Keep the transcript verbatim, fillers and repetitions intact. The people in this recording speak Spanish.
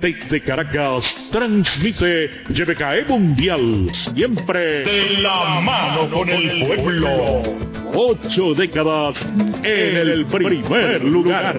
Desde Caracas, transmite Y B K E Mundial, siempre de la mano con el pueblo. Ocho décadas en el primer lugar.